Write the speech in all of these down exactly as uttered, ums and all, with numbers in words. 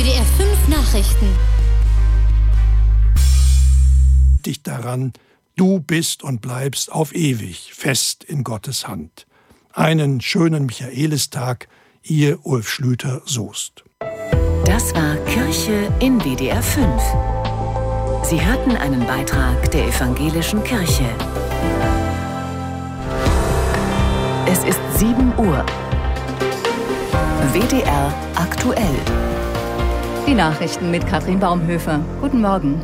W D R fünf Nachrichten. Dich daran, du bist und bleibst auf ewig fest in Gottes Hand. Einen schönen Michaelistag, ihr Ulf Schlüter-Soest. Das war Kirche in W D R fünf. Sie hörten einen Beitrag der Evangelischen Kirche. Es ist sieben Uhr. W D R aktuell. Die Nachrichten mit Katrin Baumhöfer. Guten Morgen.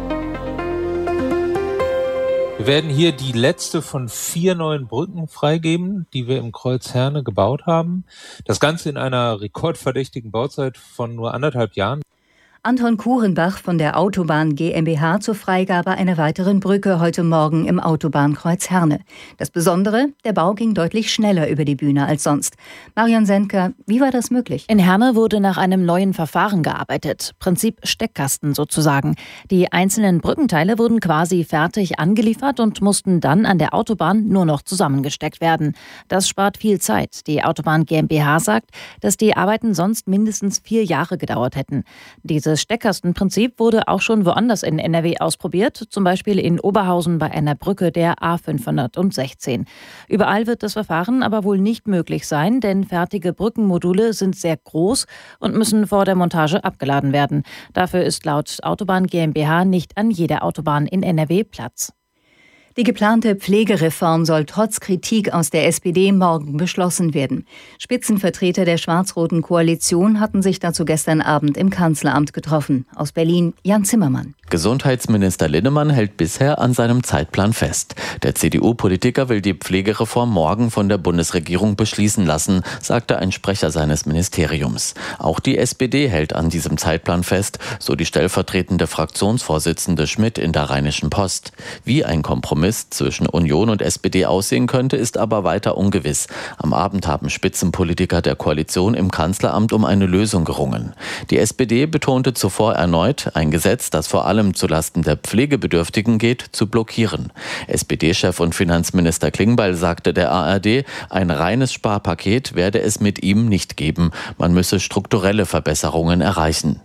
Wir werden hier die letzte von vier neuen Brücken freigeben, die wir im Kreuz Herne gebaut haben. Das Ganze in einer rekordverdächtigen Bauzeit von nur anderthalb Jahren. Anton Kurenbach von der Autobahn GmbH zur Freigabe einer weiteren Brücke heute Morgen im Autobahnkreuz Herne. Das Besondere, der Bau ging deutlich schneller über die Bühne als sonst. Marion Sendker, wie war das möglich? In Herne wurde nach einem neuen Verfahren gearbeitet. Prinzip Steckkasten sozusagen. Die einzelnen Brückenteile wurden quasi fertig angeliefert und mussten dann an der Autobahn nur noch zusammengesteckt werden. Das spart viel Zeit. Die Autobahn GmbH sagt, dass die Arbeiten sonst mindestens vier Jahre gedauert hätten. Diese Das Steckkastenprinzip wurde auch schon woanders in N R W ausprobiert, zum Beispiel in Oberhausen bei einer Brücke der A fünfhundertsechzehn. Überall wird das Verfahren aber wohl nicht möglich sein, denn fertige Brückenmodule sind sehr groß und müssen vor der Montage abgeladen werden. Dafür ist laut Autobahn GmbH nicht an jeder Autobahn in N R W Platz. Die geplante Pflegereform soll trotz Kritik aus der S P D morgen beschlossen werden. Spitzenvertreter der schwarz-roten Koalition hatten sich dazu gestern Abend im Kanzleramt getroffen. Aus Berlin Jan Zimmermann. Gesundheitsminister Linnemann hält bisher an seinem Zeitplan fest. Der C D U-Politiker will die Pflegereform morgen von der Bundesregierung beschließen lassen, sagte ein Sprecher seines Ministeriums. Auch die S P D hält an diesem Zeitplan fest, so die stellvertretende Fraktionsvorsitzende Schmidt in der Rheinischen Post. Wie ein Kompromiss zwischen Union und S P D aussehen könnte, ist aber weiter ungewiss. Am Abend haben Spitzenpolitiker der Koalition im Kanzleramt um eine Lösung gerungen. Die S P D betonte zuvor erneut, ein Gesetz, das vor allem zulasten der Pflegebedürftigen geht, zu blockieren. S P D-Chef und Finanzminister Klingbeil sagte der A R D, ein reines Sparpaket werde es mit ihm nicht geben. Man müsse strukturelle Verbesserungen erreichen.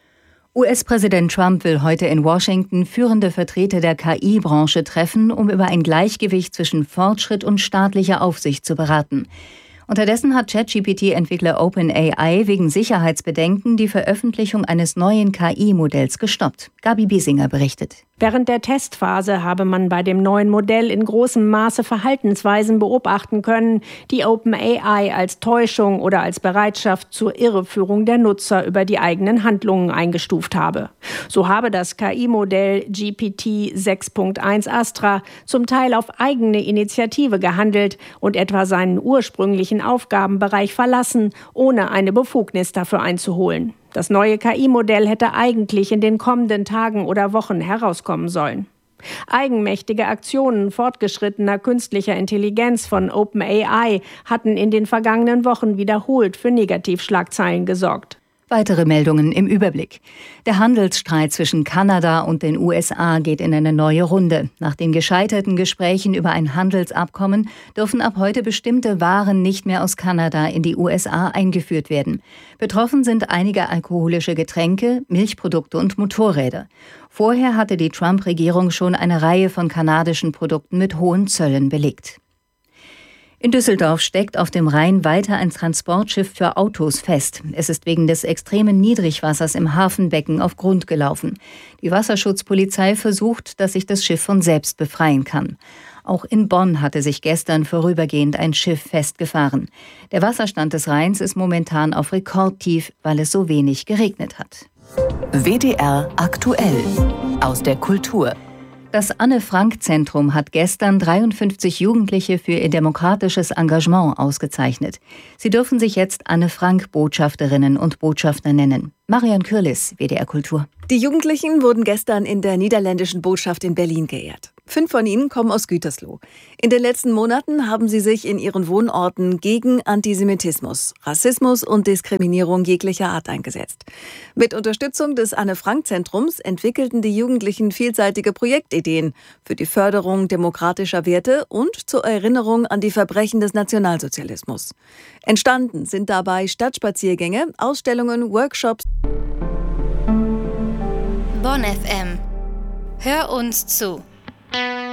U S-Präsident Trump will heute in Washington führende Vertreter der K I-Branche treffen, um über ein Gleichgewicht zwischen Fortschritt und staatlicher Aufsicht zu beraten. Unterdessen hat ChatGPT-Entwickler OpenAI wegen Sicherheitsbedenken die Veröffentlichung eines neuen K I-Modells gestoppt. Gabi Biesinger berichtet. Während der Testphase habe man bei dem neuen Modell in großem Maße Verhaltensweisen beobachten können, die OpenAI als Täuschung oder als Bereitschaft zur Irreführung der Nutzer über die eigenen Handlungen eingestuft habe. So habe das K I-Modell G P T sechs Punkt eins Astra zum Teil auf eigene Initiative gehandelt und etwa seinen ursprünglichen Aufgabenbereich verlassen, ohne eine Befugnis dafür einzuholen. Das neue K I-Modell hätte eigentlich in den kommenden Tagen oder Wochen herauskommen sollen. Eigenmächtige Aktionen fortgeschrittener künstlicher Intelligenz von OpenAI hatten in den vergangenen Wochen wiederholt für Negativschlagzeilen gesorgt. Weitere Meldungen im Überblick. Der Handelsstreit zwischen Kanada und den U S A geht in eine neue Runde. Nach den gescheiterten Gesprächen über ein Handelsabkommen dürfen ab heute bestimmte Waren nicht mehr aus Kanada in die U S A eingeführt werden. Betroffen sind einige alkoholische Getränke, Milchprodukte und Motorräder. Vorher hatte die Trump-Regierung schon eine Reihe von kanadischen Produkten mit hohen Zöllen belegt. In Düsseldorf steckt auf dem Rhein weiter ein Transportschiff für Autos fest. Es ist wegen des extremen Niedrigwassers im Hafenbecken auf Grund gelaufen. Die Wasserschutzpolizei versucht, dass sich das Schiff von selbst befreien kann. Auch in Bonn hatte sich gestern vorübergehend ein Schiff festgefahren. Der Wasserstand des Rheins ist momentan auf Rekordtief, weil es so wenig geregnet hat. W D R aktuell aus der Kultur. Das Anne-Frank-Zentrum hat gestern dreiundfünfzig Jugendliche für ihr demokratisches Engagement ausgezeichnet. Sie dürfen sich jetzt Anne-Frank-Botschafterinnen und Botschafter nennen. Marion Kürlis, W D R Kultur. Die Jugendlichen wurden gestern in der niederländischen Botschaft in Berlin geehrt. Fünf von ihnen kommen aus Gütersloh. In den letzten Monaten haben sie sich in ihren Wohnorten gegen Antisemitismus, Rassismus und Diskriminierung jeglicher Art eingesetzt. Mit Unterstützung des Anne-Frank-Zentrums entwickelten die Jugendlichen vielseitige Projektideen für die Förderung demokratischer Werte und zur Erinnerung an die Verbrechen des Nationalsozialismus. Entstanden sind dabei Stadtspaziergänge, Ausstellungen, Workshops. Bonn F M. Hör uns zu.